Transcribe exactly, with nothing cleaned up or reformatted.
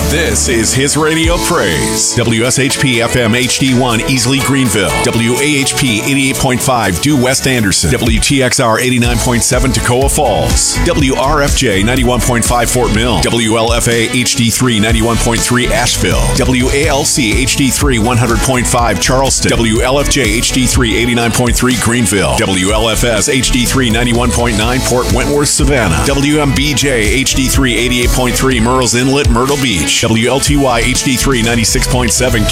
This is His Radio Praise. W S H P F M H D one Easley Greenville. W A H P eighty-eight point five Due West Anderson. W T X R eighty-nine point seven Toccoa Falls. W R F J ninety-one point five Fort Mill. W L F A H D three ninety-one point three Asheville. W A L C H D three one hundred point five Charleston. W L F J H D three eighty-nine point three Greenville. W L F S H D three ninety-one point nine Port Wentworth, Savannah. W M B J H D three eighty-eight point three Murrells Inlet, Myrtle Beach. W L T Y H D three ninety-six point seven